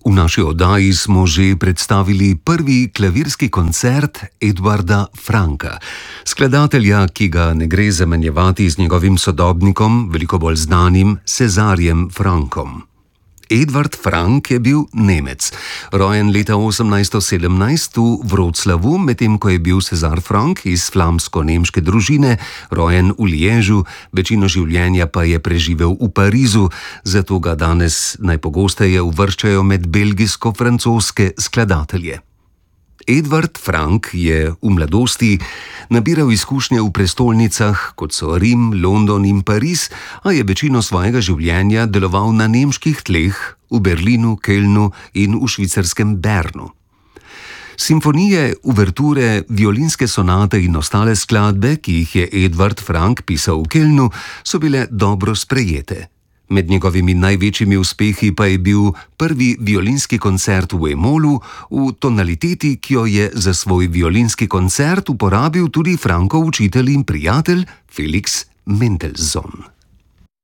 V naši oddaji smo že predstavili prvi klavirski koncert Edvarda Franka, skladatelja, ki ga ne gre zamenjevati z njegovim sodobnikom, veliko bolj znanim Césarjem Frankom. Edvard Frank je bil Nemec, rojen leta 1817 v Wroclawu, medtem ko je bil César Frank iz flamsko-nemške družine, rojen v Liežu, večino življenja pa je preživel v Parizu, zato ga danes najpogosteje uvrščajo med belgijsko-francoske skladatelje. Edvard Frank je v mladosti nabiral izkušnje v prestolnicah, kot so Rim, London in Pariz, a je večino svojega življenja deloval na nemških tleh v Berlinu, Kölnu in v švicarskem Bernu. Simfonije, uverture, violinske sonate in ostale skladbe, ki jih je Edvard Frank pisal v Kölnu, so bile dobro sprejete. Med njegovimi največjimi uspehi pa je bil prvi violinski koncert v E-molu v tonaliteti, ki jo je za svoj violinski koncert uporabil tudi Frankov učitelj in prijatelj Felix Mendelssohn.